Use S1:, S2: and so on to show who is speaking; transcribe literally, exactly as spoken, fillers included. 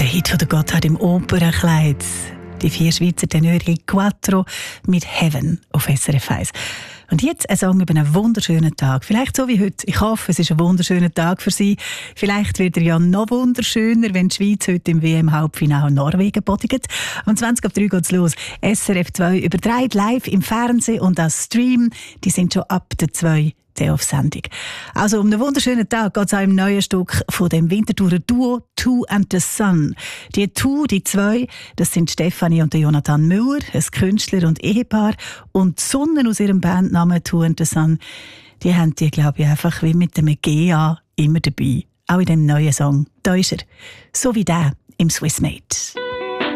S1: Hit von der Gotthard im Opernkleid. Die vier Schweizer Tenöre Quattro mit Heaven auf S R F eins. Und jetzt ein Song über einen wunderschönen Tag. Vielleicht so wie heute. Ich hoffe, es ist ein wunderschöner Tag für Sie. Vielleicht wird er ja noch wunderschöner, wenn die Schweiz heute im W M-Hauptfinale Norwegen bodigt. Um zwanzig ab drei geht's los. S R F zwei überträgt live im Fernsehen und als Stream. Die sind schon ab der zwei auf Sendung. Also um einen wunderschönen Tag geht es auch im neuen Stück von dem Winterthurer Duo Two and the Sun. Die Two, die zwei, das sind Stefanie und der Jonathan Müller, ein Künstler und Ehepaar. Und die Sonne aus ihrem Bandnamen Two and the Sun, die haben die, glaube ich, einfach wie mit dem G A immer dabei. Auch in dem neuen Song. Da ist er. So wie der im Swissmade.